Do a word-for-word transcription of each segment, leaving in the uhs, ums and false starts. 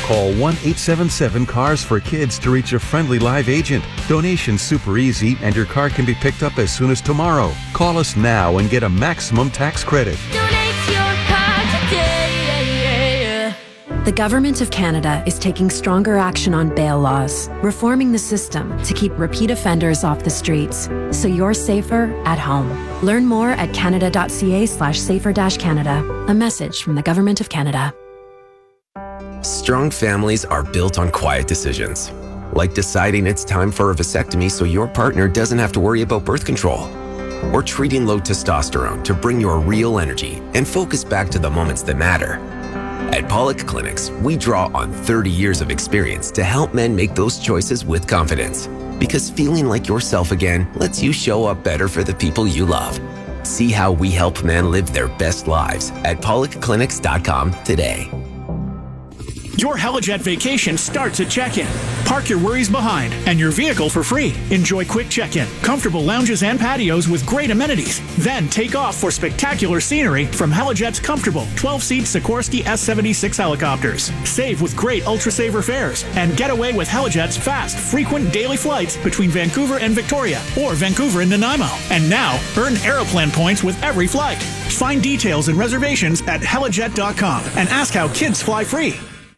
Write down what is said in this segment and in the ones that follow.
Call one eight seven seven cars for kids to reach a friendly live agent. Donation's super easy and your car can be picked up as soon as tomorrow. Call us now and get a maximum tax credit. Donate your car today. The Government of Canada is taking stronger action on bail laws, reforming the system to keep repeat offenders off the streets, so you're safer at home. Learn more at canada.ca slash safer dash Canada. A message from the Government of Canada. Strong families are built on quiet decisions, like deciding it's time for a vasectomy so your partner doesn't have to worry about birth control, or treating low testosterone to bring your real energy and focus back to the moments that matter. At Pollock Clinics, we draw on thirty years of experience to help men make those choices with confidence. Because feeling like yourself again lets you show up better for the people you love. See how we help men live their best lives at pollock clinics dot com today. Your Helijet vacation starts at check-in. Park your worries behind and your vehicle for free. Enjoy quick check-in, comfortable lounges and patios with great amenities. Then take off for spectacular scenery from Helijet's comfortable twelve-seat Sikorsky S seventy-six helicopters. Save with great Ultra-Saver fares and get away with Helijet's fast, frequent daily flights between Vancouver and Victoria or Vancouver and Nanaimo. And now, earn Aeroplan points with every flight. Find details and reservations at helijet dot com and ask how kids fly free.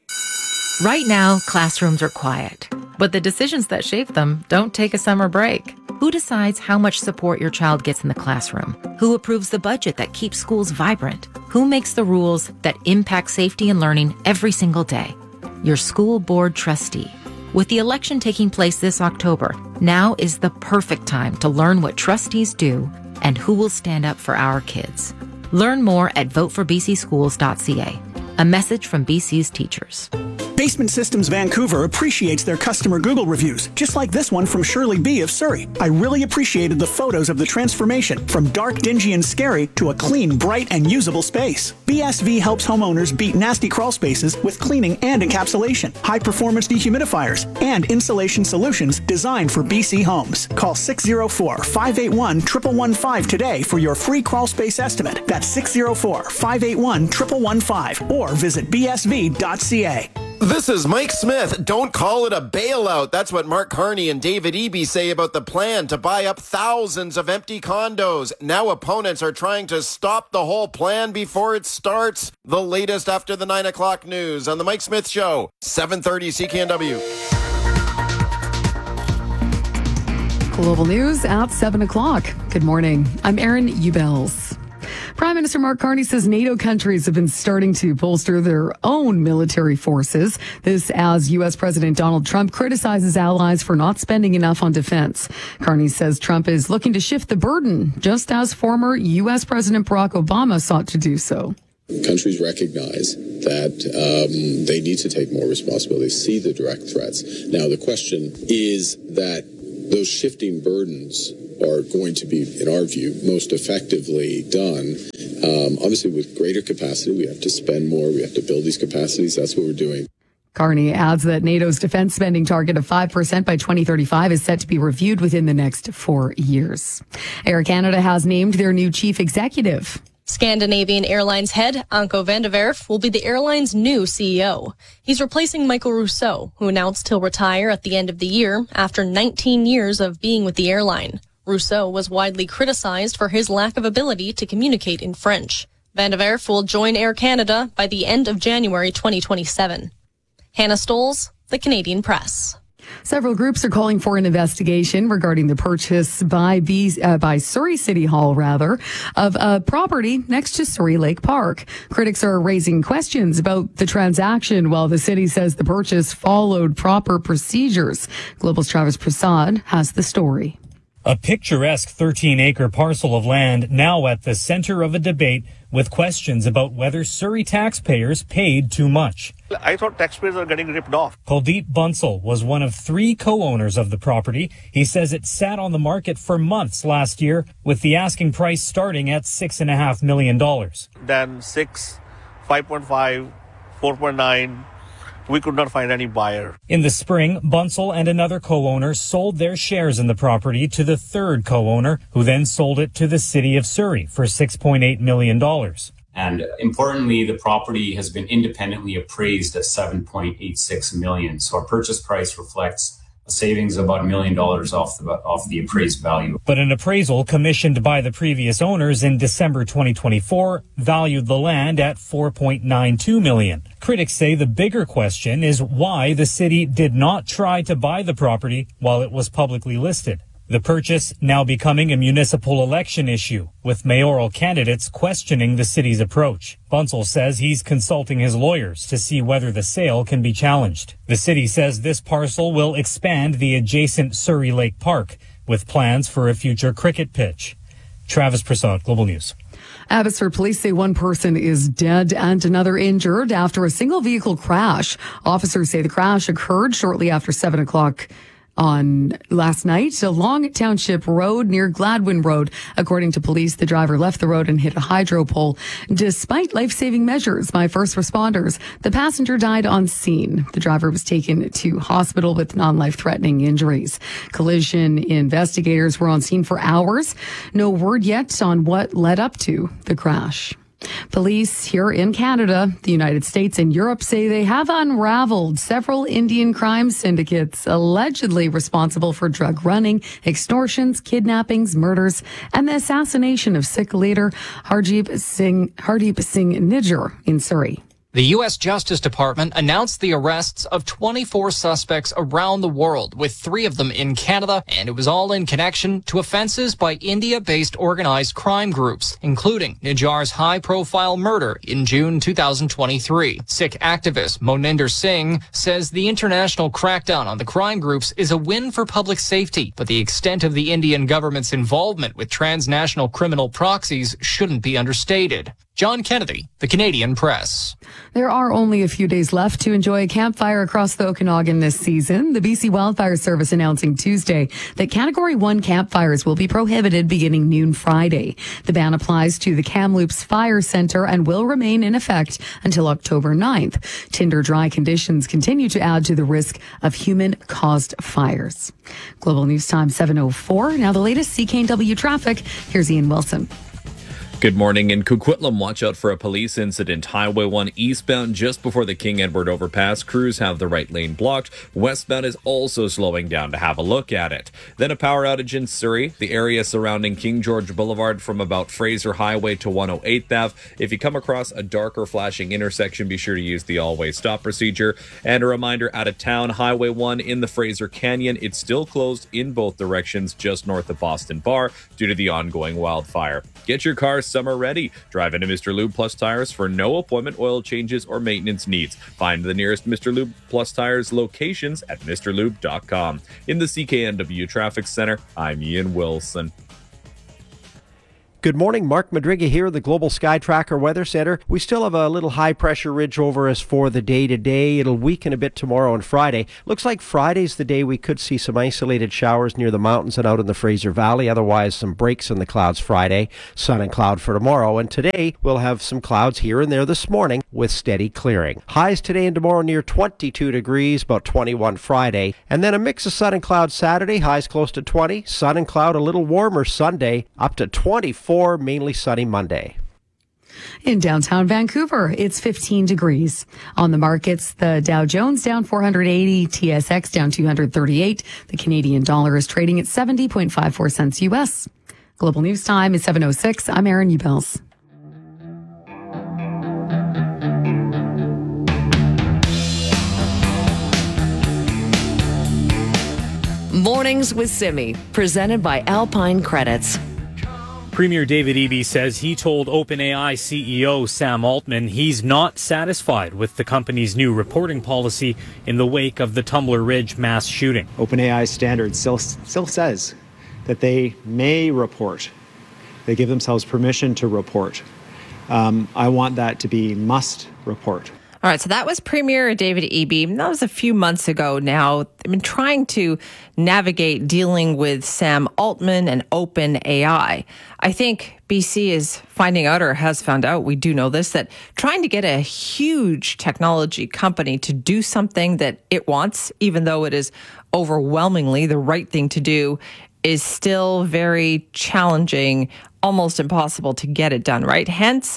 Right now, classrooms are quiet, but the decisions that shape them don't take a summer break. Who decides how much support your child gets in the classroom? Who approves the budget that keeps schools vibrant? Who makes the rules that impact safety and learning every single day? Your school board trustee. With the election taking place this October, now is the perfect time to learn what trustees do and who will stand up for our kids. Learn more at vote for b c schools dot c a. A message from B C's teachers. Basement Systems Vancouver appreciates their customer Google reviews, just like this one from Shirley B. of Surrey. I really appreciated the photos of the transformation from dark, dingy, and scary to a clean, bright, and usable space. B S V helps homeowners beat nasty crawl spaces with cleaning and encapsulation, high-performance dehumidifiers, and insulation solutions designed for B C homes. Call six oh four, five eight one, one one one five today for your free crawl space estimate. That's six oh four, five eight one, one one one five or visit b s v dot c a. This is Mike Smith. Don't call it a bailout. That's what Mark Carney and David Eby say about the plan to buy up thousands of empty condos. Now opponents are trying to stop the whole plan before it starts. The latest after the nine o'clock news on The Mike Smith Show, seven thirty C K N W. Global news at seven o'clock. Good morning. I'm Erin Ubels. Prime Minister Mark Carney says NATO countries have been starting to bolster their own military forces. This as U S. President Donald Trump criticizes allies for not spending enough on defense. Carney says Trump is looking to shift the burden, just as former U S. President Barack Obama sought to do so. Countries recognize that um, they need to take more responsibility, see the direct threats. Now, the question is that those shifting burdens are going to be, in our view, most effectively done. Um, obviously, with greater capacity, we have to spend more. We have to build these capacities. That's what we're doing. Carney adds that NATO's defense spending target of five percent by twenty thirty-five is set to be reviewed within the next four years. Air Canada has named their new chief executive. Scandinavian Airlines head Anko van der Werf will be the airline's new C E O. He's replacing Michael Rousseau, who announced he'll retire at the end of the year after nineteen years of being with the airline. Rousseau was widely criticized for his lack of ability to communicate in French. Van der Werf will join Air Canada by the end of January twenty twenty-seven. Hannah Stoles, The Canadian Press. Several groups are calling for an investigation regarding the purchase by B, uh, by Surrey City Hall, rather, of a property next to Surrey Lake Park. Critics are raising questions about the transaction, while the city says the purchase followed proper procedures. Global's Travis Prasad has the story. A picturesque thirteen-acre parcel of land now at the center of a debate with questions about whether Surrey taxpayers paid too much. I thought taxpayers are getting ripped off. Kuldeep Bansal was one of three co-owners of the property. He says it sat on the market for months last year, with the asking price starting at six and a half million dollars. Then six, five point five, four point nine. We could not find any buyer. In the spring, Bansal and another co-owner sold their shares in the property to the third co-owner, who then sold it to the city of Surrey for six point eight million dollars. And importantly, the property has been independently appraised at seven point eight six million dollars. So our purchase price reflects a savings of about a million dollars off the off the appraised value. But an appraisal commissioned by the previous owners in December twenty twenty-four valued the land at four point nine two million dollars. Critics say the bigger question is why the city did not try to buy the property while it was publicly listed. The purchase now becoming a municipal election issue, with mayoral candidates questioning the city's approach. Bunsell says he's consulting his lawyers to see whether the sale can be challenged. The city says this parcel will expand the adjacent Surrey Lake Park, with plans for a future cricket pitch. Travis Prasad, Global News. Abbotsford police say one person is dead and another injured after a single vehicle crash. Officers say the crash occurred shortly after seven o'clock on last night along Township Road near Gladwin Road. According to police, the driver left the road and hit a hydro pole. Despite life-saving measures by first responders, the passenger died on scene. The driver was taken to hospital with non-life-threatening injuries. Collision investigators were on scene for hours. No word yet on what led up to the crash. Police here in Canada, the United States, and Europe say they have unraveled several Indian crime syndicates allegedly responsible for drug running, extortions, kidnappings, murders, and the assassination of Sikh leader Hardeep Singh, Hardeep Singh Nijjar in Surrey. The U S Justice Department announced the arrests of twenty-four suspects around the world, with three of them in Canada, and it was all in connection to offenses by India-based organized crime groups, including Nijjar's high-profile murder in June two thousand twenty-three. Sikh activist Moninder Singh says the international crackdown on the crime groups is a win for public safety, but the extent of the Indian government's involvement with transnational criminal proxies shouldn't be understated. John Kennedy, The Canadian Press. There are only a few days left to enjoy a campfire across the Okanagan this season. The B C Wildfire Service announcing Tuesday that Category one campfires will be prohibited beginning noon Friday. The ban applies to the Kamloops Fire Centre and will remain in effect until October ninth. Tinder dry conditions continue to add to the risk of human-caused fires. Global News Time seven oh four. Now the latest C K N W traffic. Here's Ian Wilson. Good morning. In Coquitlam, watch out for a police incident. Highway one eastbound just before the King Edward overpass. Crews have the right lane blocked. Westbound is also slowing down to have a look at it. Then a power outage in Surrey. The area surrounding King George Boulevard from about Fraser Highway to one oh eighth Avenue. If you come across a dark or flashing intersection, be sure to use the all-way stop procedure. And a reminder, out of town, Highway one in the Fraser Canyon. It's still closed in both directions just north of Boston Bar due to the ongoing wildfire. Get your car summer ready. Drive into Mister Lube Plus Tires for no appointment oil changes or maintenance needs. Find the nearest Mister Lube Plus Tires locations at Mr Lube dot com. In the C K N W Traffic Center, I'm Ian Wilson. Good morning, Mark Madriga here, the Global Sky Tracker Weather Center. We still have a little high-pressure ridge over us for the day-to-day. It'll weaken a bit tomorrow and Friday. Looks like Friday's the day we could see some isolated showers near the mountains and out in the Fraser Valley. Otherwise, some breaks in the clouds Friday, sun and cloud for tomorrow. And today, we'll have some clouds here and there this morning with steady clearing. Highs today and tomorrow near twenty-two degrees, about twenty-one Friday. And then a mix of sun and cloud Saturday, highs close to twenty. Sun and cloud a little warmer Sunday, up to twenty-four. Mainly sunny Monday. In downtown Vancouver, it's fifteen degrees. On the markets, the Dow Jones down four hundred eighty, T S X down two hundred thirty-eight. The Canadian dollar is trading at seventy point five four cents U S. Global News Time is seven oh six. I'm Erin Ubels. Mornings with Simi, presented by Alpine Credits. Premier David Eby says he told OpenAI C E O Sam Altman he's not satisfied with the company's new reporting policy in the wake of the Tumbler Ridge mass shooting. OpenAI standard still, still says that they may report. They give themselves permission to report. Um, I want that to be must report. All right, so that was Premier David Eby. That was a few months ago now. I've been trying to navigate dealing with Sam Altman and OpenAI. I think B C is finding out, or has found out, we do know this, that trying to get a huge technology company to do something that it wants, even though it is overwhelmingly the right thing to do, is still very challenging, almost impossible to get it done, right? Hence,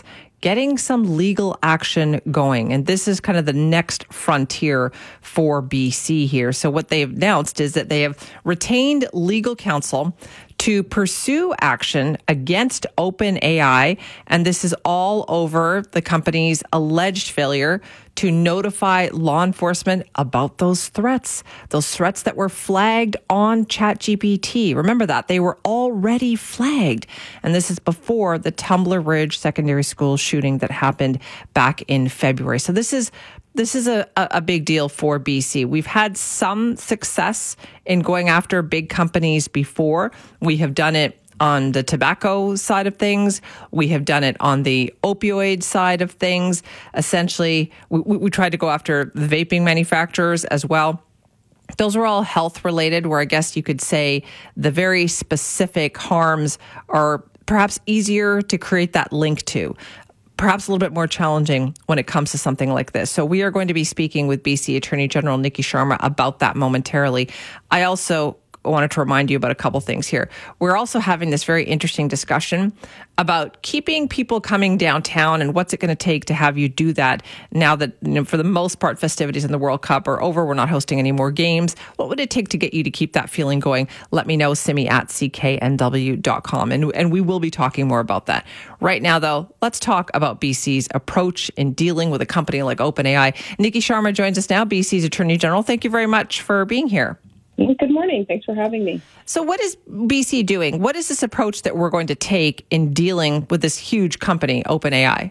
getting some legal action going. And this is kind of the next frontier for B C here. So what they've announced is that they have retained legal counsel to pursue action against OpenAI, and this is all over the company's alleged failure to notify law enforcement about those threats, those threats that were flagged on ChatGPT. Remember that. They were already flagged, and this is before the Tumbler Ridge Secondary School shooting that happened back in February. So this is This is a, a big deal for B C. We've had some success in going after big companies before. We have done it on the tobacco side of things. We have done it on the opioid side of things. Essentially, we, we tried to go after the vaping manufacturers as well. Those are all health related, where I guess you could say the very specific harms are perhaps easier to create that link to. Perhaps a little bit more challenging when it comes to something like this. So we are going to be speaking with B C Attorney General Niki Sharma about that momentarily. I also wanted to remind you about a couple things here. We're also having this very interesting discussion about keeping people coming downtown and what's it going to take to have you do that now that, you know, for the most part, festivities in the World Cup are over. We're not hosting any more games. What would it take to get you to keep that feeling going? Let me know, Simi at C K N W dot com. And, and we will be talking more about that. Right now, though, let's talk about B C's approach in dealing with a company like OpenAI. Niki Sharma joins us now, B C's Attorney General. Thank you very much for being here. Good morning. Thanks for having me. So what is B C doing? What is this approach that we're going to take in dealing with this huge company, OpenAI?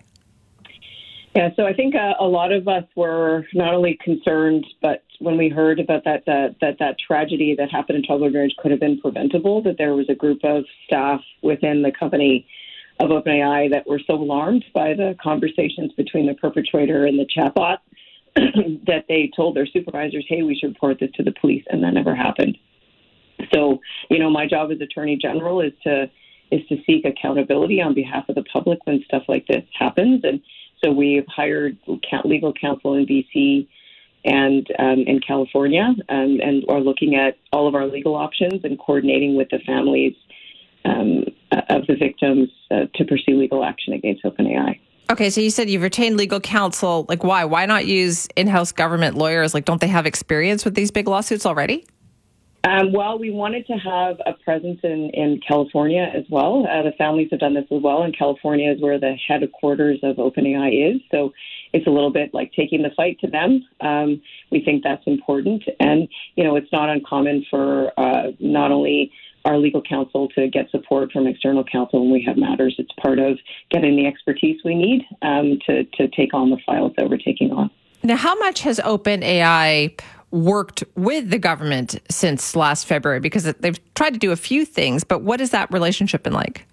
Yeah, so I think uh, a lot of us were not only concerned, but when we heard about that that that, that tragedy that happened in Tumbler Ridge could have been preventable, that there was a group of staff within the company of OpenAI that were so alarmed by the conversations between the perpetrator and the chatbot that they told their supervisors, hey, we should report this to the police, and that never happened. So, you know, my job as Attorney General is to is to seek accountability on behalf of the public when stuff like this happens. And so we've hired legal counsel in B C and um, in California um, and are looking at all of our legal options and coordinating with the families um, of the victims uh, to pursue legal action against OpenAI. Okay, so you said you've retained legal counsel. Like, why? Why not use in-house government lawyers? Like, don't they have experience with these big lawsuits already? Um, well, we wanted to have a presence in, in California as well. Uh, the families have done this as well, and California is where the headquarters of OpenAI is. So it's a little bit like taking the fight to them. Um, we think that's important. And, you know, it's not uncommon for uh, not only our legal counsel to get support from external counsel when we have matters. It's part of getting the expertise we need um, to, to take on the files that we're taking on. Now, how much has OpenAI worked with the government since last February? Because they've tried to do a few things, but what has that relationship been like?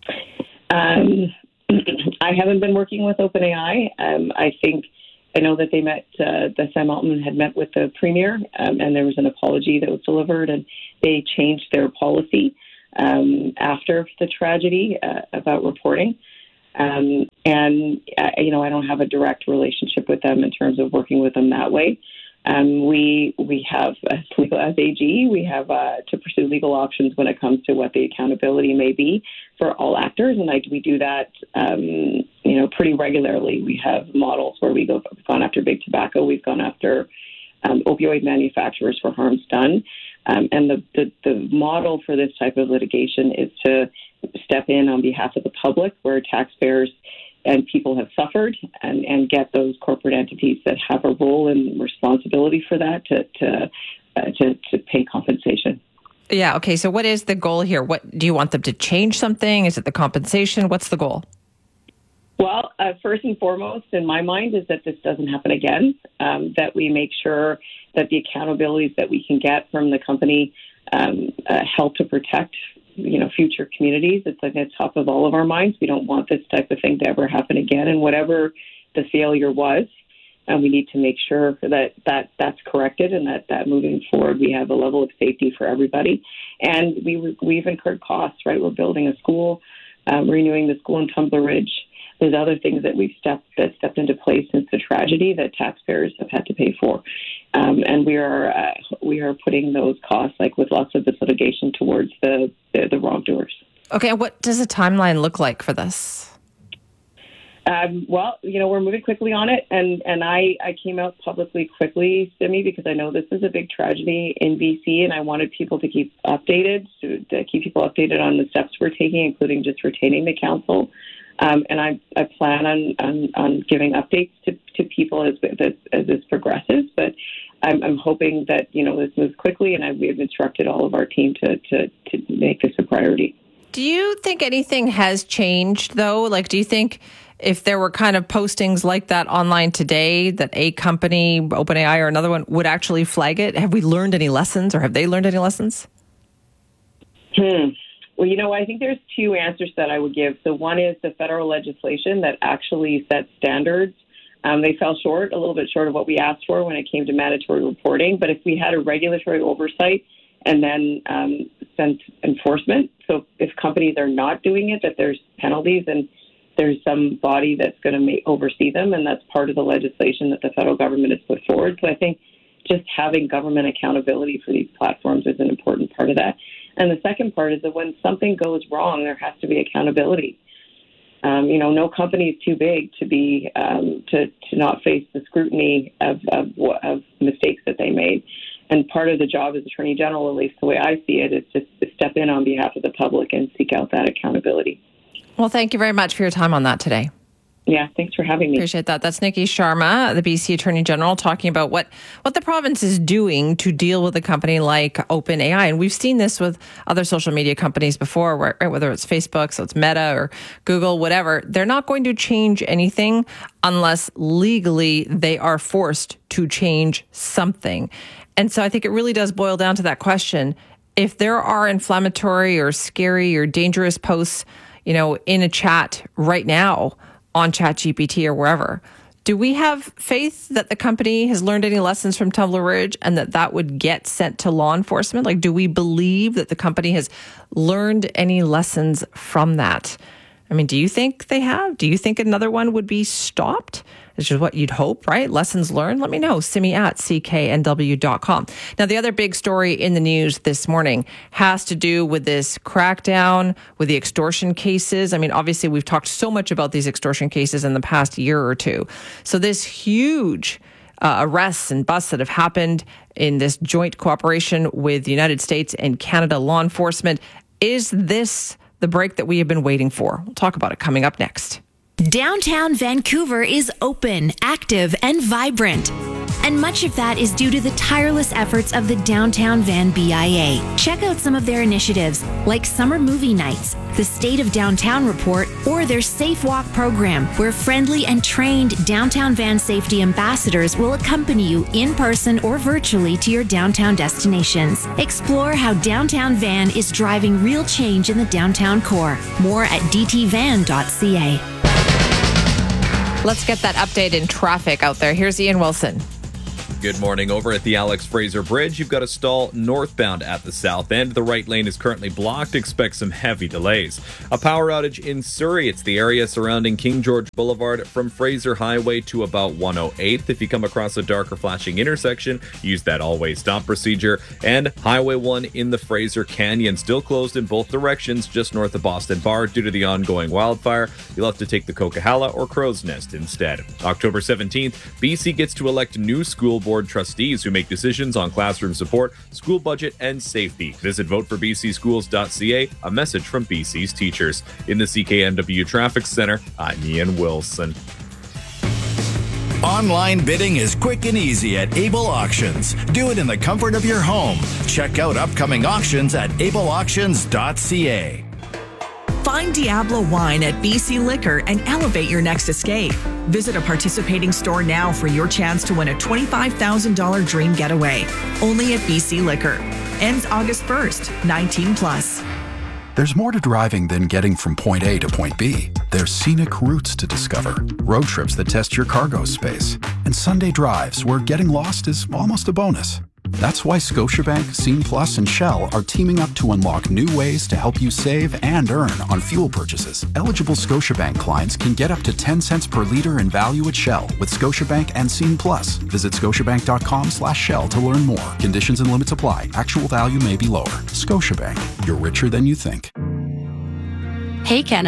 Um, I haven't been working with OpenAI. Um, I think I know that they met, uh, that Sam Altman had met with the premier, um, and there was an apology that was delivered, and they changed their policy um, after the tragedy uh, about reporting. Um, and, uh, you know, I don't have a direct relationship with them in terms of working with them that way. Um, we we have, as A G, we have uh, to pursue legal options when it comes to what the accountability may be for all actors, and I, we do that, um, you know, pretty regularly. We have models where we go, we've gone after big tobacco, we've gone after um, opioid manufacturers for harms done, um, and the, the the model for this type of litigation is to step in on behalf of the public, where taxpayers and people have suffered, and, and get those corporate entities that have a role and responsibility for that to to, uh, to to pay compensation. Yeah. Okay. So what is the goal here? What do you want them to change something? Is it the compensation? What's the goal? Well, uh, first and foremost, in my mind, is that this doesn't happen again, um, that we make sure that the accountabilities that we can get from the company um, uh, help to protect, you know, future communities. It's like at the top of all of our minds. We don't want this type of thing to ever happen again. And whatever the failure was, and we need to make sure that, that that's corrected, and that, that moving forward we have a level of safety for everybody. And we, we've incurred costs, right? We're building a school, um, renewing the school in Tumbler Ridge. There's other things that we've stepped that stepped into place since the tragedy that taxpayers have had to pay for, um, and we are uh, we are putting those costs, like with lots of this litigation, towards the the, the wrongdoers. Okay, what does a timeline look like for this? Um, well, you know, we're moving quickly on it, and, and I, I came out publicly quickly, Simi, because I know this is a big tragedy in B C, and I wanted people to keep updated, to, to keep people updated on the steps we're taking, including just retaining the council. Um, and I, I plan on, on, on giving updates to, to people as, as, as this progresses, but I'm, I'm hoping that, you know, this moves quickly, and I, we have instructed all of our team to, to, to make this a priority. Do you think anything has changed, though? Like, do you think if there were kind of postings like that online today, that a company, OpenAI or another one, would actually flag it? Have we learned any lessons, or have they learned any lessons? Hmm. Well, you know, I think there's two answers that I would give. So one is the federal legislation that actually sets standards. Um, they fell short, a little bit short of what we asked for when it came to mandatory reporting. But if we had a regulatory oversight and then um, sent enforcement, so if companies are not doing it, that there's penalties, and there's some body that's going to ma- oversee them, and that's part of the legislation that the federal government has put forward. So I think just having government accountability for these platforms is an important part of that. And the second part is that when something goes wrong, there has to be accountability. Um, you know, no company is too big to be um, to to not face the scrutiny of, of of mistakes that they made. And part of the job as Attorney General, at least the way I see it, is just to step in on behalf of the public and seek out that accountability. Well, thank you very much for your time on that today. Yeah, thanks for having me. Appreciate that. That's Nikki Sharma, the B C Attorney General, talking about what, what the province is doing to deal with a company like OpenAI. And we've seen this with other social media companies before, right? Whether it's Facebook, so it's Meta, or Google, whatever. They're not going to change anything unless legally they are forced to change something. And so I think it really does boil down to that question. If there are inflammatory or scary or dangerous posts, you know, in a chat right now on ChatGPT or wherever, do we have faith that the company has learned any lessons from Tumbler Ridge and that that would get sent to law enforcement? Like, do we believe that the company has learned any lessons from that? I mean, do you think they have? Do you think another one would be stopped? Which is what you'd hope, right? Lessons learned? Let me know. Simi at C K N W dot com. Now, the other big story in the news this morning has to do with this crackdown, with the extortion cases. I mean, obviously, we've talked so much about these extortion cases in the past year or two. So this huge uh, arrests and busts that have happened in this joint cooperation with the United States and Canada law enforcement. Is this the break that we have been waiting for? We'll talk about it coming up next. Downtown Vancouver is open, active, and vibrant. And much of that is due to the tireless efforts of the Downtown Van B I A. Check out some of their initiatives, like summer movie nights, the State of Downtown Report, or their Safe Walk program, where friendly and trained Downtown Van safety ambassadors will accompany you in person or virtually to your downtown destinations. Explore how Downtown Van is driving real change in the downtown core. More at d t van dot c a. Let's get that update in traffic out there. Here's Ian Wilson. Good morning. Over at the Alex Fraser Bridge, you've got a stall northbound at the south end. The right lane is currently blocked. Expect some heavy delays. A power outage in Surrey. It's the area surrounding King George Boulevard from Fraser Highway to about one oh eighth. If you come across a dark or flashing intersection, use that all-way stop procedure. And Highway one in the Fraser Canyon, still closed in both directions, just north of Boston Bar due to the ongoing wildfire. You'll have to take the Coquihalla or Crow's Nest instead. October seventeenth, B C gets to elect new school board trustees who make decisions on classroom support, school budget, and safety. Visit vote for b c schools dot c a, a message from B C's teachers. In the C K N W Traffic Center, I'm Ian Wilson. Online bidding is quick and easy at Able Auctions. Do it in the comfort of your home. Check out upcoming auctions at able auctions dot c a. Find Diablo Wine at B C Liquor and elevate your next escape. Visit a participating store now for your chance to win a twenty-five thousand dollars dream getaway. Only at B C Liquor. Ends August first. nineteen plus. There's more to driving than getting from point A to point B. There's scenic routes to discover, road trips that test your cargo space, and Sunday drives where getting lost is almost a bonus. That's why Scotiabank, Scene Plus, and Shell are teaming up to unlock new ways to help you save and earn on fuel purchases. Eligible Scotiabank clients can get up to ten cents per liter in value at Shell with Scotiabank and Scene Plus. Visit scotiabank.com slash Shell to learn more. Conditions and limits apply. Actual value may be lower. Scotiabank. You're richer than you think. Hey, Canada.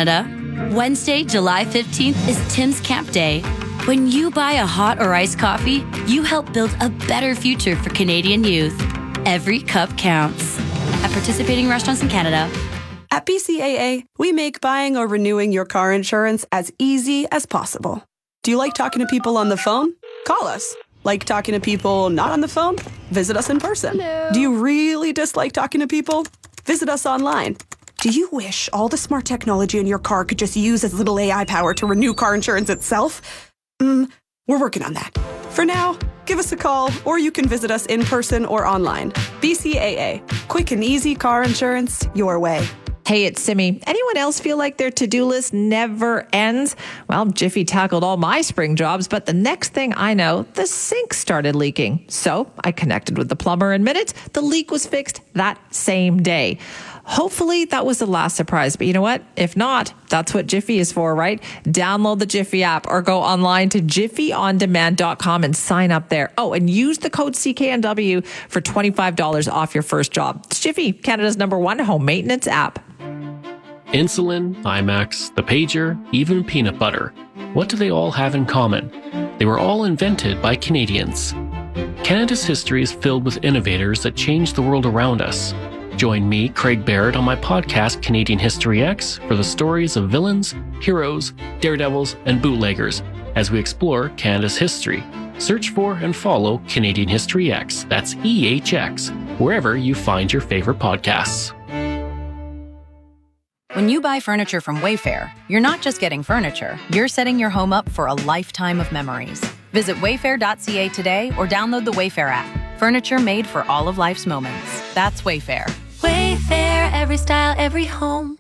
Wednesday, July fifteenth is Tim's Camp Day. When you buy a hot or iced coffee, you help build a better future for Canadian youth. Every cup counts. At participating restaurants in Canada. At B C A A, we make buying or renewing your car insurance as easy as possible. Do you like talking to people on the phone? Call us. Like talking to people not on the phone? Visit us in person. Hello. Do you really dislike talking to people? Visit us online. Do you wish all the smart technology in your car could just use as little A I power to renew car insurance itself? Mm, we're working on that. For now, give us a call, or you can visit us in person or online. B C A A. Quick and easy car insurance your way. Hey, it's Simi. Anyone else feel like their to-do list never ends? Well, Jiffy tackled all my spring jobs, but the next thing I know, the sink started leaking. So I connected with the plumber in minutes. The leak was fixed that same day. Hopefully that was the last surprise, but you know what? If not, that's what Jiffy is for, right? Download the Jiffy app or go online to jiffy on demand dot com and sign up there. Oh, and use the code C K N W for twenty-five dollars off your first job. It's Jiffy, Canada's number one home maintenance app. Insulin, IMAX, the pager, even peanut butter. What do they all have in common? They were all invented by Canadians. Canada's history is filled with innovators that changed the world around us. Join me, Craig Barrett, on my podcast, Canadian History X, for the stories of villains, heroes, daredevils, and bootleggers as we explore Canada's history. Search for and follow Canadian History X, that's E H X, wherever you find your favorite podcasts. When you buy furniture from Wayfair, you're not just getting furniture, you're setting your home up for a lifetime of memories. Visit wayfair dot c a today or download the Wayfair app. Furniture made for all of life's moments. That's Wayfair. Wayfair, every style, every home.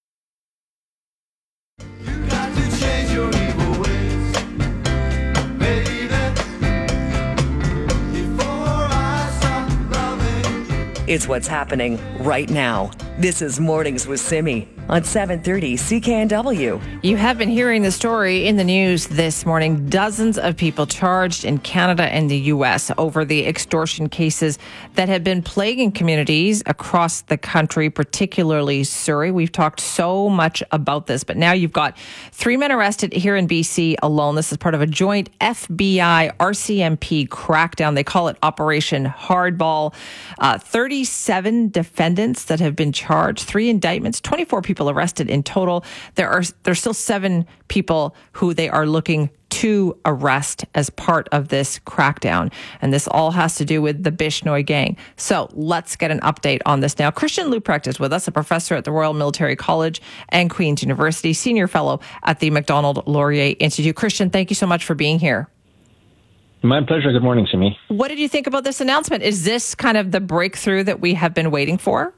It's what's happening right now. This is Mornings with Simi on seven thirty C K N W. You have been hearing the story in the news this morning. Dozens of people charged in Canada and the U S over the extortion cases that have been plaguing communities across the country, particularly Surrey. We've talked so much about this, but now you've got three men arrested here in B C alone. This is part of a joint F B I R C M P crackdown. They call it Operation Hardball. Uh, thirty-seven defendants that have been charged, three indictments, twenty-four people arrested in total. There are there's still seven people who they are looking to arrest as part of this crackdown. And this all has to do with the Bishnoi gang. So let's get an update on this now. Christian Leuprecht is with us, a professor at the Royal Military College and Queen's University, senior fellow at the Macdonald Laurier Institute. Christian, thank you so much for being here. My pleasure. Good morning, Simi. What did you think about this announcement? Is this kind of the breakthrough that we have been waiting for?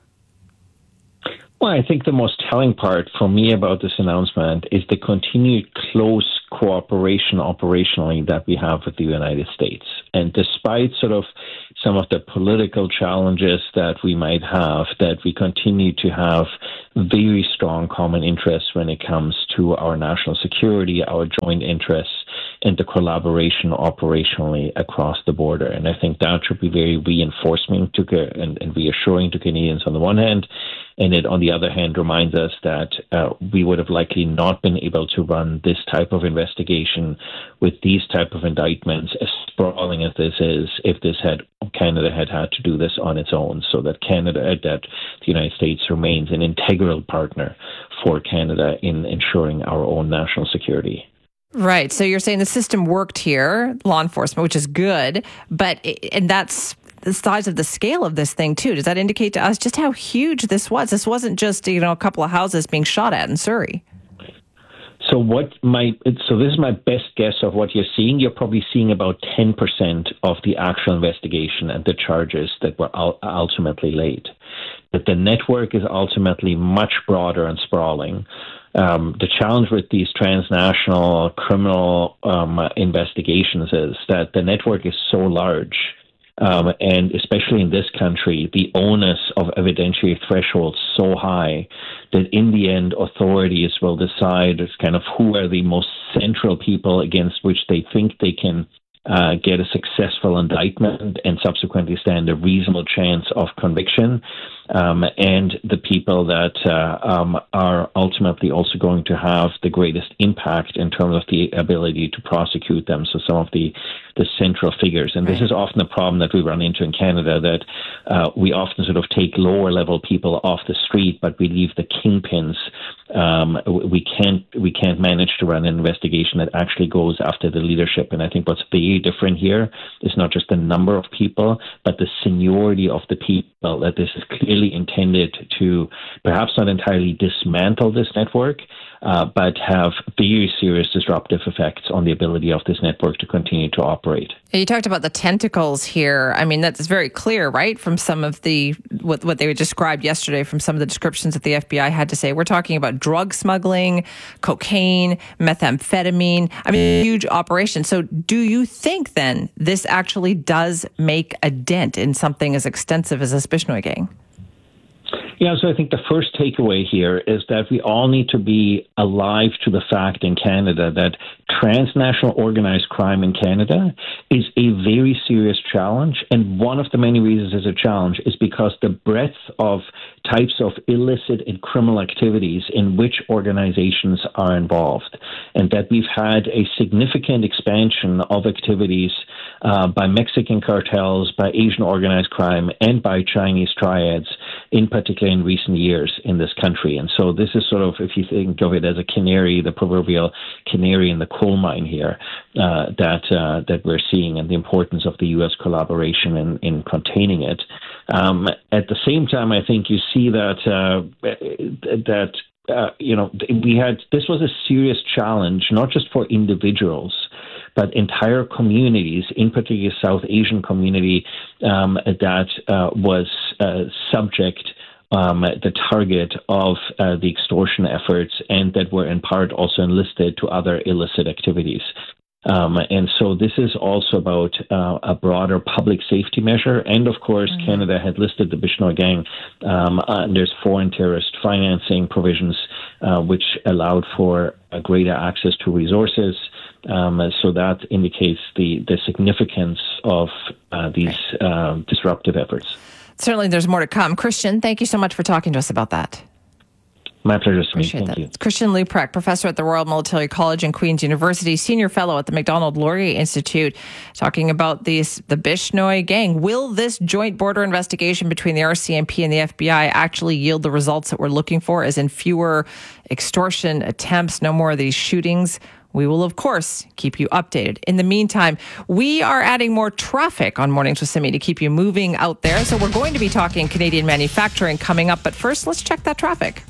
Well, I think the most telling part for me about this announcement is the continued close cooperation operationally that we have with the United States. And despite sort of some of the political challenges that we might have, that we continue to have very strong common interests when it comes to our national security, our joint interests, and the collaboration operationally across the border. And I think that should be very reinforcing to and, and reassuring to Canadians on the one hand, and it on the other hand reminds us that uh, we would have likely not been able to run this type of investigation with these type of indictments, as sprawling as this is, if this had Canada had had to do this on its own. So that Canada, that the United States remains an integral partner for Canada in ensuring our own national security. Right. So you're saying the system worked here, law enforcement, which is good, but and that's the size of the scale of this thing too. Does that indicate to us just how huge this was? This wasn't just, you know, a couple of houses being shot at in Surrey. So what my so this is my best guess of what you're seeing. You're probably seeing about ten percent of the actual investigation and the charges that were ultimately laid. But the network is ultimately much broader and sprawling. Um, the challenge with these transnational criminal um, investigations is that the network is so large, um, and especially in this country, the onus of evidentiary thresholds so high that in the end, authorities will decide kind of who are the most central people against which they think they can uh, get a successful indictment and subsequently stand a reasonable chance of conviction. um, and the people that uh, um, are ultimately also going to have the greatest impact in terms of the ability to prosecute them. So some of the, the central figures. And this is often a problem that we run into in Canada, that uh, we often sort of take lower level people off the street, but we leave the kingpins. Um, we can't we can't manage to run an investigation that actually goes after the leadership. And I think what's very different here is not just the number of people, but the seniority of the people, that this is clearly intended to perhaps not entirely dismantle this network, uh, but have very serious disruptive effects on the ability of this network to continue to operate. You talked about the tentacles here. I mean, that's very clear, right? From some of the, what, what they described yesterday, from some of the descriptions that the F B I had to say. We're talking about drug smuggling, cocaine, methamphetamine. I mean, huge operation. So do you think then this actually does make a dent in something as extensive as a Bishnoi gang? Yeah, so I think the first takeaway here is that we all need to be alive to the fact in Canada that transnational organized crime in Canada is a very serious challenge. And one of the many reasons it's a challenge is because the breadth of types of illicit and criminal activities in which organizations are involved, and that we've had a significant expansion of activities uh, by Mexican cartels, by Asian organized crime, and by Chinese triads, in particular in recent years in this country. And so this is sort of, if you think of it as a canary, the proverbial canary in the coal mine here, uh, that uh, that we're seeing, and the importance of the U S collaboration in, in containing it. Um, at the same time, I think you see that uh, that uh, you know we had this was a serious challenge, not just for individuals, but entire communities, in particular South Asian community, um, that uh, was uh, subject, um, the target of uh, the extortion efforts, and that were in part also enlisted to other illicit activities. Um, and so this is also about uh, a broader public safety measure. And of course, mm-hmm. Canada had listed the Bishnoi gang. Um, uh, there's foreign terrorist financing provisions, uh, which allowed for a greater access to resources. Um, so that indicates the, the significance of uh, these uh, disruptive efforts. Certainly there's more to come. Christian, thank you so much for talking to us about that. My pleasure, Simi. Appreciate Thank that. you. It's Christian Leuprecht, professor at the Royal Military College and Queen's University, senior fellow at the Macdonald Laurier Institute, talking about these, the Bishnoi gang. Will this joint border investigation between the R C M P and the F B I actually yield the results that we're looking for, as in fewer extortion attempts, no more of these shootings? We will, of course, keep you updated. In the meantime, we are adding more traffic on Mornings with Simi to keep you moving out there. So we're going to be talking Canadian manufacturing coming up. But first, let's check that traffic.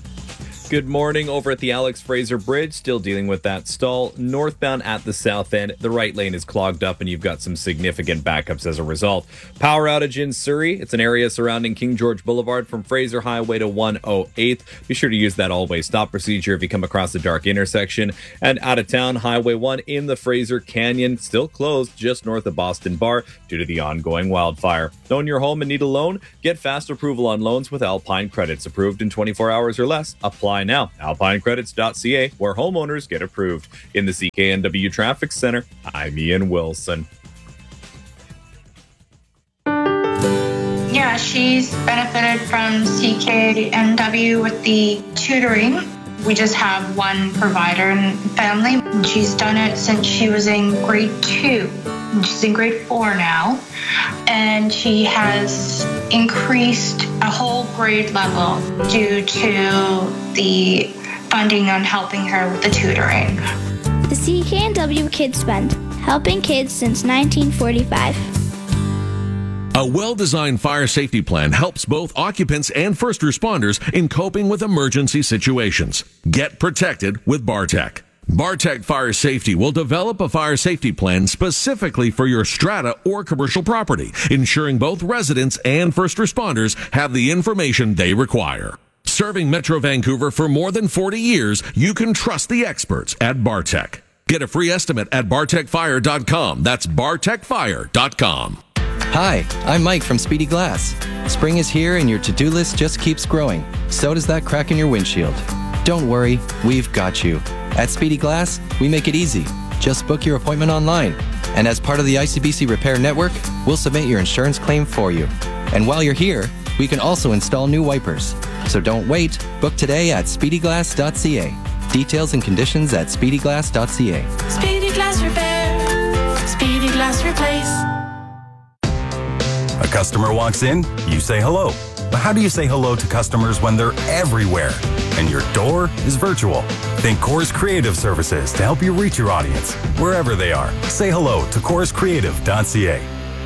Good morning. Over at the Alex Fraser Bridge, still dealing with that stall. Northbound at the south end, the right lane is clogged up and you've got some significant backups as a result. Power outage in Surrey. It's an area surrounding King George Boulevard from Fraser Highway to one oh eighth. Be sure to use that all-way stop procedure if you come across a dark intersection. And out of town, Highway one in the Fraser Canyon, still closed just north of Boston Bar due to the ongoing wildfire. Own your home and need a loan? Get fast approval on loans with Alpine Credits. Approved in twenty-four hours or less. Apply now. alpine credits dot c a, where homeowners get approved. In the C K N W Traffic Center, I'm Ian Wilson. Yeah, she's benefited from C K N W with the tutoring. We just have one provider in the family. She's done it since she was in grade two. She's in grade four now. And she has increased a whole grade level due to the funding on helping her with the tutoring. The C K N W Kids Fund, helping kids since nineteen forty-five. A well-designed fire safety plan helps both occupants and first responders in coping with emergency situations. Get protected with Bartec. Bartec Fire Safety will develop a fire safety plan specifically for your strata or commercial property, ensuring both residents and first responders have the information they require. Serving Metro Vancouver for more than forty years, you can trust the experts at Bartec. Get a free estimate at bartec fire dot com. That's bartec fire dot com. Hi, I'm Mike from Speedy Glass. Spring is here and your to-do list just keeps growing. So does that crack in your windshield. Don't worry, we've got you. At Speedy Glass, we make it easy. Just book your appointment online. And as part of the I C B C Repair Network, we'll submit your insurance claim for you. And while you're here, We can also install new wipers. So don't wait. Book today at speedy glass dot c a. Details and conditions at speedy glass dot c a. Speedy Glass Repair. Speedy Glass Replace. A customer walks in, you say hello. But how do you say hello to customers when they're everywhere and your door is virtual? Think Coors Creative Services to help you reach your audience wherever they are. Say hello to coors creative dot c a.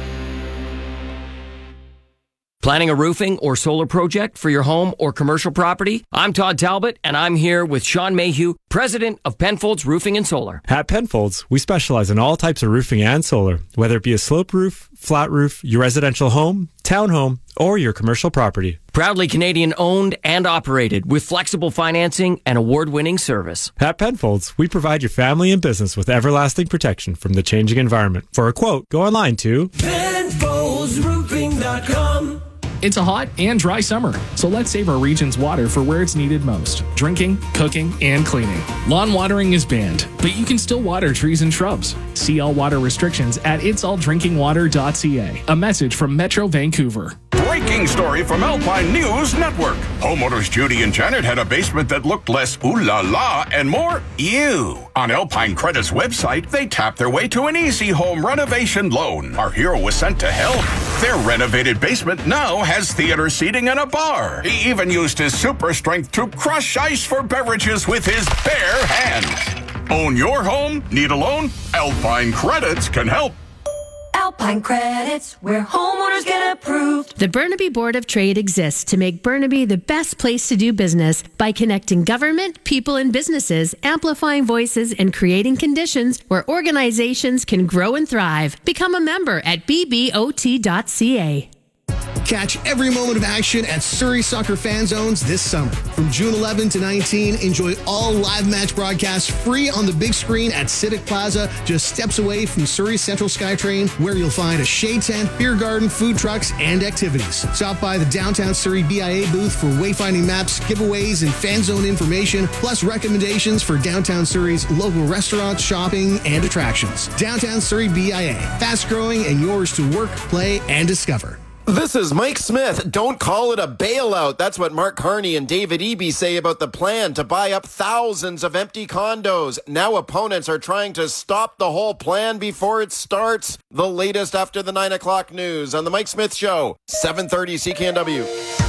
Planning a roofing or solar project for your home or commercial property? I'm Todd Talbot, and I'm here with Sean Mayhew, president of Penfolds Roofing and Solar. At Penfolds, we specialize in all types of roofing and solar, whether it be a slope roof, flat roof, your residential home, townhome, or your commercial property. Proudly Canadian owned and operated with flexible financing and award-winning service. At Penfolds, we provide your family and business with everlasting protection from the changing environment. For a quote, go online to Penfolds Roofing dot com. It's a hot and dry summer, so let's save our region's water for where it's needed most. Drinking, cooking, and cleaning. Lawn watering is banned, but you can still water trees and shrubs. See all water restrictions at its all drinking water dot c a. A message from Metro Vancouver. Breaking story from Alpine News Network. Homeowners Judy and Janet had a basement that looked less ooh la la and more ew. On Alpine Credit's website, they tapped their way to an easy home renovation loan. Our hero was sent to help. Their renovated basement now has theater seating and a bar. He even used his super strength to crush ice for beverages with his bare hands. Own your home? Need a loan? Alpine Credits can help. Alpine Credits, where homeowners get approved. The Burnaby Board of Trade exists to make Burnaby the best place to do business by connecting government, people, and businesses, amplifying voices, and creating conditions where organizations can grow and thrive. Become a member at b b o t dot c a. Catch every moment of action at Surrey Soccer Fan Zones this summer. From June eleventh to nineteenth, enjoy all live match broadcasts free on the big screen at Civic Plaza, just steps away from Surrey Central SkyTrain, where you'll find a shade tent, beer garden, food trucks, and activities. Stop by the downtown Surrey B I A booth for wayfinding maps, giveaways, and fan zone information, plus recommendations for downtown Surrey's local restaurants, shopping, and attractions. Downtown Surrey B I A, fast growing and yours to work, play, and discover. This is Mike Smith. Don't call it a bailout. That's what Mark Carney and David Eby say about the plan to buy up thousands of empty condos. Now opponents are trying to stop the whole plan before it starts. The latest after the nine o'clock news on The Mike Smith Show, seven thirty C K N W.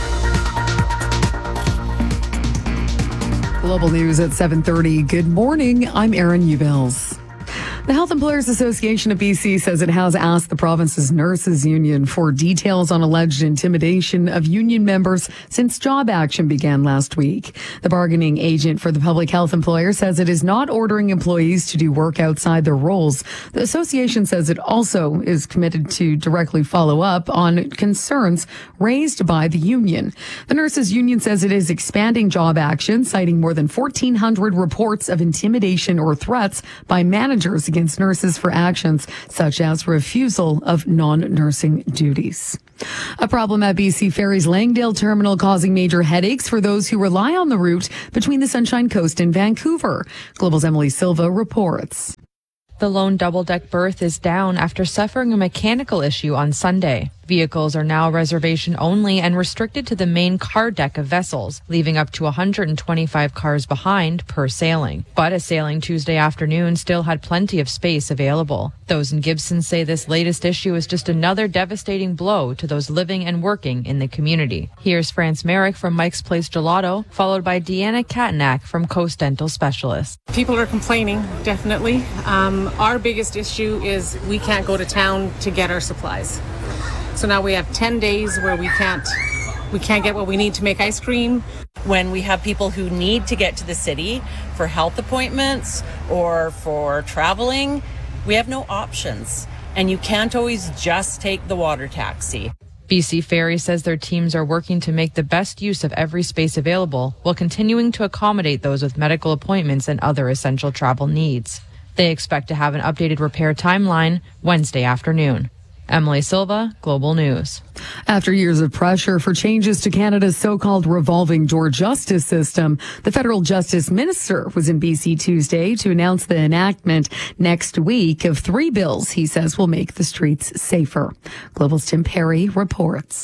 Global News at seven thirty. Good morning. I'm Erin Ubels. The Health Employers Association of B C says it has asked the province's nurses union for details on alleged intimidation of union members since job action began last week. The bargaining agent for the public health employer says it is not ordering employees to do work outside their roles. The association says it also is committed to directly follow up on concerns raised by the union. The nurses union says it is expanding job action, citing more than fourteen hundred reports of intimidation or threats by managers against nurses for actions such as refusal of non-nursing duties. A problem at B C Ferry's Langdale Terminal causing major headaches for those who rely on the route between the Sunshine Coast and Vancouver. Global's Emily Silva reports. The lone double-deck berth is down after suffering a mechanical issue on Sunday. Vehicles are now reservation only and restricted to the main car deck of vessels, leaving up to one hundred twenty-five cars behind per sailing. But a sailing Tuesday afternoon still had plenty of space available. Those in Gibson say this latest issue is just another devastating blow to those living and working in the community. Here's France Merrick from Mike's Place Gelato, followed by Deanna Katanak from Coast Dental Specialist. People are complaining, definitely. Um, our biggest issue is we can't go to town to get our supplies. So now we have ten days where we can't we can't get what we need to make ice cream. When we have people who need to get to the city for health appointments or for traveling, we have no options. And you can't always just take the water taxi. B C Ferry says their teams are working to make the best use of every space available while continuing to accommodate those with medical appointments and other essential travel needs. They expect to have an updated repair timeline Wednesday afternoon. Emily Silva, Global News. After years of pressure for changes to Canada's so-called revolving door justice system, the federal justice minister was in B C Tuesday to announce the enactment next week of three bills he says will make the streets safer. Global's Tim Perry reports.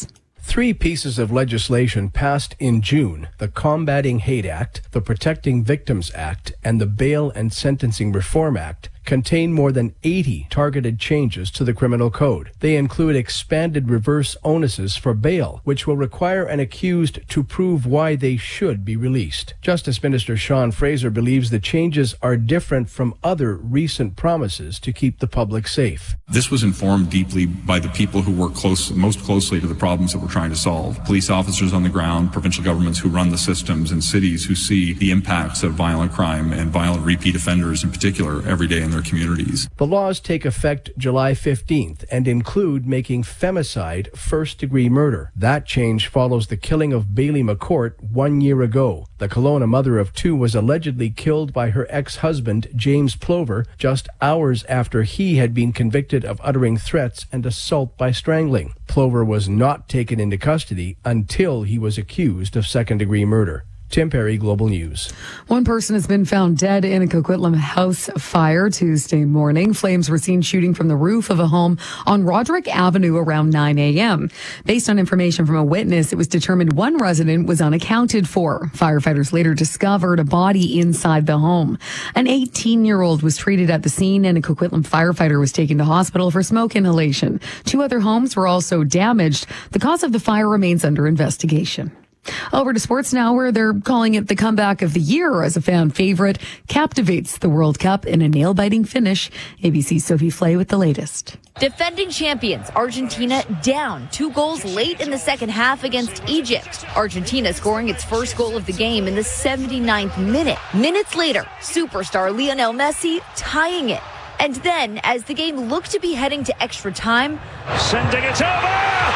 Three pieces of legislation passed in June, the Combating Hate Act, the Protecting Victims Act, and the Bail and Sentencing Reform Act, contain more than eighty targeted changes to the criminal code. They include expanded reverse onuses for bail, which will require an accused to prove why they should be released. Justice Minister Sean Fraser believes the changes are different from other recent promises to keep the public safe. This was informed deeply by the people who work close, most closely to the problems that we're trying to solve. Police officers on the ground, provincial governments who run the systems, and cities who see the impacts of violent crime and violent repeat offenders in particular every day in their communities. The laws take effect July fifteenth and include making femicide first-degree murder. That change follows the killing of Bailey McCourt one year ago. The Kelowna mother of two was allegedly killed by her ex-husband, James Plover, just hours after he had been convicted of uttering threats and assault by strangling. Plover was not taken into custody until he was accused of second-degree murder. Tim Perry, Global News. One person has been found dead in a Coquitlam house fire Tuesday morning. Flames were seen shooting from the roof of a home on Roderick Avenue around nine a.m. Based on information from a witness, it was determined one resident was unaccounted for. Firefighters later discovered a body inside the home. An eighteen-year-old was treated at the scene, and a Coquitlam firefighter was taken to hospital for smoke inhalation. Two other homes were also damaged. The cause of the fire remains under investigation. Over to sports now, where they're calling it the comeback of the year as a fan favorite captivates the World Cup in a nail-biting finish. A B C's Sophie Flay with the latest. Defending champions Argentina down two goals late in the second half against Egypt. Argentina scoring its first goal of the game in the seventy-ninth minute. Minutes later, superstar Lionel Messi tying it. And then, as the game looked to be heading to extra time, sending it over!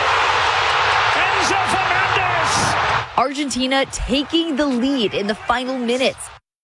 Enzo Fernandez! Argentina taking the lead in the final minutes.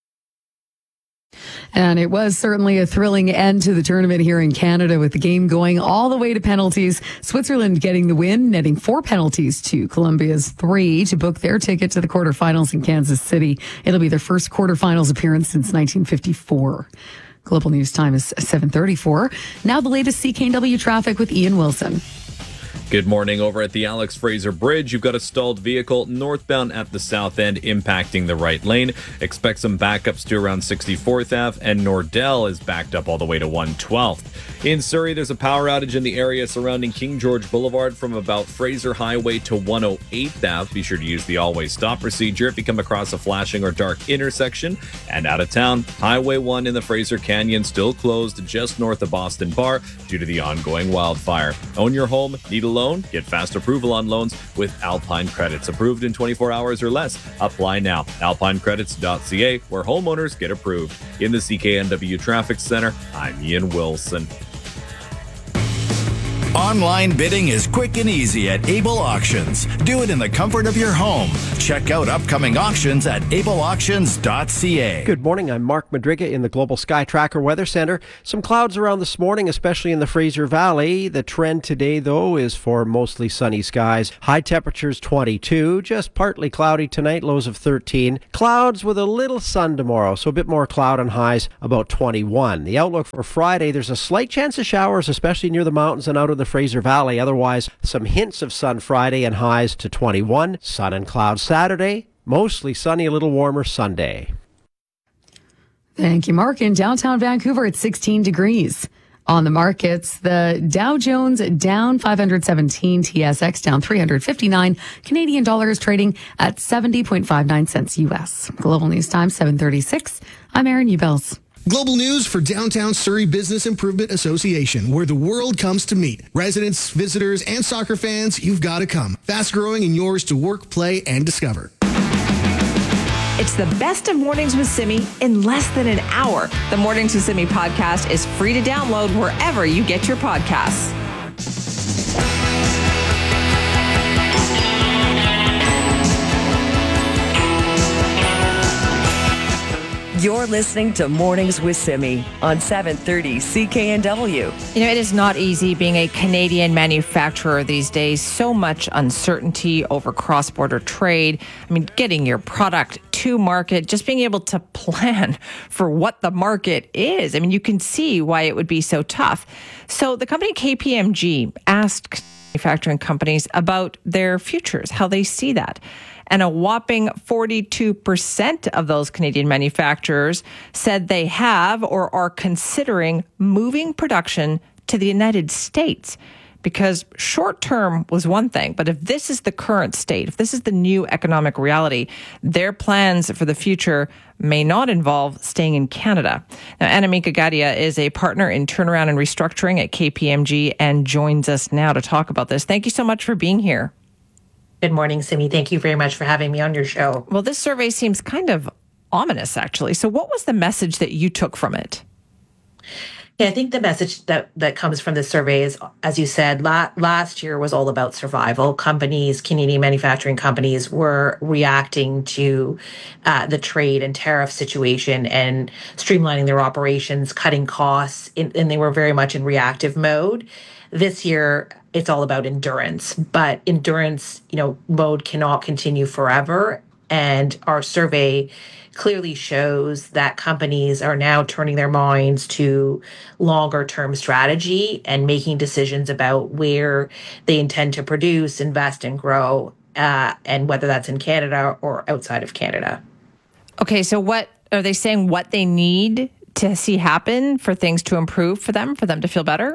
And it was certainly a thrilling end to the tournament here in Canada, with the game going all the way to penalties. Switzerland getting the win, netting four penalties to Colombia's three to book their ticket to the quarterfinals in Kansas City. It'll be their first quarterfinals appearance since nineteen fifty-four. Global News time is seven thirty-four. Now the latest C K N W traffic with Ian Wilson. Good morning. Over at the Alex Fraser Bridge, you've got a stalled vehicle northbound at the south end impacting the right lane. Expect some backups to around sixty-fourth Avenue, and Nordell is backed up all the way to one twelfth. In Surrey, there's a power outage in the area surrounding King George Boulevard from about Fraser Highway to one oh eighth Avenue. Be sure to use the always stop procedure if you come across a flashing or dark intersection. And out of town, Highway one in the Fraser Canyon still closed just north of Boston Bar due to the ongoing wildfire. Own your home, need a loan? Get fast approval on loans with Alpine Credits. Approved in twenty-four hours or less. Apply now. alpine credits dot c a, where homeowners get approved. In the C K N W Traffic Center, I'm Ian Wilson. Online bidding is quick and easy at Able Auctions. Do it in the comfort of your home. Check out upcoming auctions at able auctions dot c a. Good morning. I'm Mark Madriga in the Global Sky Tracker Weather Center. Some clouds around this morning, especially in the Fraser Valley. The trend today, though, is for mostly sunny skies. High temperatures twenty-two, just partly cloudy tonight, lows of thirteen. Clouds with a little sun tomorrow, so a bit more cloud and highs about twenty-one. The outlook for Friday, there's a slight chance of showers, especially near the mountains and out of the Fraser Valley. Otherwise, some hints of sun Friday and highs to twenty-one. Sun and clouds Saturday. Mostly sunny, a little warmer Sunday. Thank you, Mark. In downtown Vancouver, it's sixteen degrees. On the markets, the Dow Jones down five hundred seventeen, T S X down three hundred fifty-nine, Canadian dollars trading at seventy point five nine cents U S. Global News Time, seven thirty-six. I'm Erin Ubels. Global news for Downtown Surrey Business Improvement Association, where the world comes to meet. Residents, visitors, and soccer fans, you've got to come. Fast growing and yours to work, play, and discover. It's the best of Mornings with Simi in less than an hour. The Mornings with Simi podcast is free to download wherever you get your podcasts. You're listening to Mornings with Simi on seven thirty C K N W. You know, it is not easy being a Canadian manufacturer these days. So much uncertainty over cross-border trade. I mean, getting your product to market, just being able to plan for what the market is. I mean, you can see why it would be so tough. So the company K P M G asked manufacturing companies about their futures, how they see that. And a whopping forty-two percent of those Canadian manufacturers said they have or are considering moving production to the United States. Because short term was one thing, but if this is the current state, if this is the new economic reality, their plans for the future may not involve staying in Canada. Now, Anamika Gadia is a partner in turnaround and restructuring at K P M G and joins us now to talk about this. Thank you so much for being here. Good morning, Simi. Thank you very much for having me on your show. Well, this survey seems kind of ominous, actually. So what was the message that you took from it? Yeah, I think the message that, that comes from this survey is, as you said, la- last year was all about survival. Companies, Canadian manufacturing companies, were reacting to uh, the trade and tariff situation and streamlining their operations, cutting costs, in, and they were very much in reactive mode. This year, it's all about endurance, but endurance, you know, mode cannot continue forever. And our survey clearly shows that companies are now turning their minds to longer term strategy and making decisions about where they intend to produce, invest, and grow, uh, and whether that's in Canada or outside of Canada. Okay, so what are they saying what they need to see happen for things to improve for them, for them to feel better?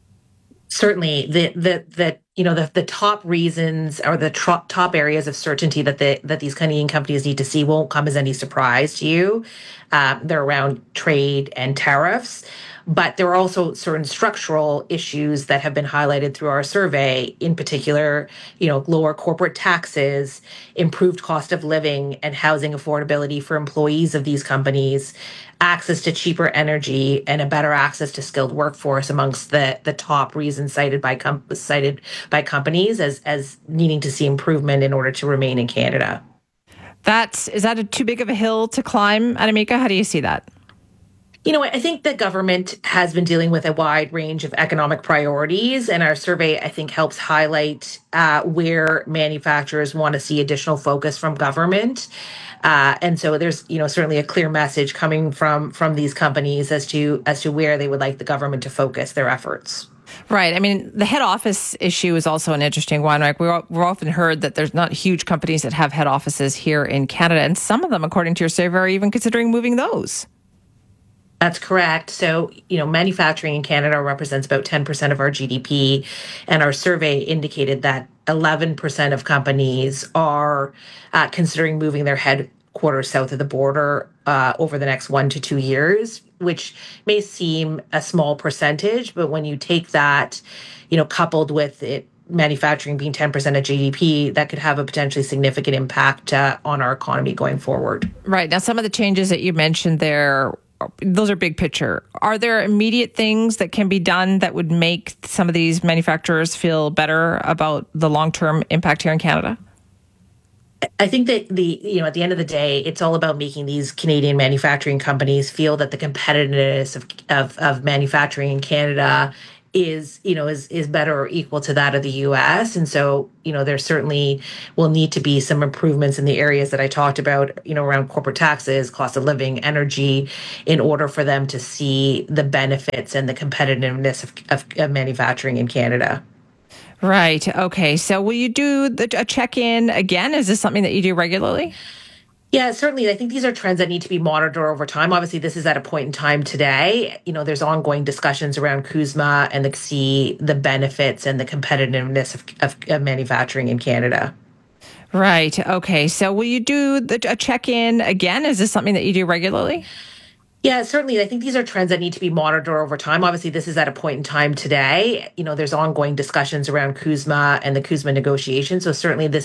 Certainly, the the the you know the the top reasons or the tro- top areas of certainty that the that these Canadian companies need to see won't come as any surprise to you. Um, they're around trade and tariffs, but there are also certain structural issues that have been highlighted through our survey. In particular, you know, lower corporate taxes, improved cost of living, and housing affordability for employees of these companies, access to cheaper energy, and a better access to skilled workforce amongst the, the top reasons cited by com- cited by companies as as needing to see improvement in order to remain in Canada. That's is that a too big of a hill to climb, Anamika? How do you see that? You know, I think the government has been dealing with a wide range of economic priorities, and our survey, I think, helps highlight uh, where manufacturers want to see additional focus from government. Uh, and so there's, you know, certainly a clear message coming from from these companies as to as to where they would like the government to focus their efforts. Right. I mean, the head office issue is also an interesting one. Like we're, we're often heard that there's not huge companies that have head offices here in Canada, and some of them, according to your survey, are even considering moving those. That's correct. So, you know, manufacturing in Canada represents about ten percent of our G D P, and our survey indicated that eleven percent of companies are uh, considering moving their headquarters south of the border uh, over the next one to two years, which may seem a small percentage, but when you take that, you know, coupled with it, manufacturing being ten percent of G D P, that could have a potentially significant impact uh, on our economy going forward. Right. Now, some of the changes that you mentioned there, those are big picture. Are there immediate things that can be done that would make some of these manufacturers feel better about the long-term impact here in Canada? I think that the, you know, at the end of the day, it's all about making these Canadian manufacturing companies feel that the competitiveness of, of, of manufacturing in Canada is, you know, is, is better or equal to that of the U S. And so, you know, there certainly will need to be some improvements in the areas that I talked about, you know, around corporate taxes, cost of living, energy, in order for them to see the benefits and the competitiveness of, of, of manufacturing in Canada. Right. Okay. So will you do the, a check-in again? Is this something that you do regularly? Yeah, certainly. I think these are trends that need to be monitored over time. Obviously, this is at a point in time today. You know, there's ongoing discussions around CUSMA and the see the benefits and the competitiveness of, of, of manufacturing in Canada. Right. Okay. So will you do the, a check-in again? Is this something that you do regularly? Yeah, certainly. I think these are trends that need to be monitored over time. Obviously, this is at a point in time today. You know, there's ongoing discussions around CUSMA and the CUSMA negotiations. So certainly this